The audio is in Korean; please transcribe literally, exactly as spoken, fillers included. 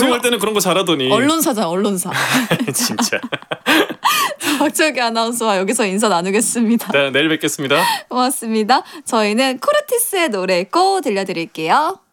방송할 때는 그런 거 잘하더니. 언론사잖아, 언론사. 진짜. 박철기 아나운서와 여기서 인사 나누겠습니다. 네, 내일 뵙겠습니다. 고맙습니다. 저희는 코르티스의 노래 고 들려드릴게요.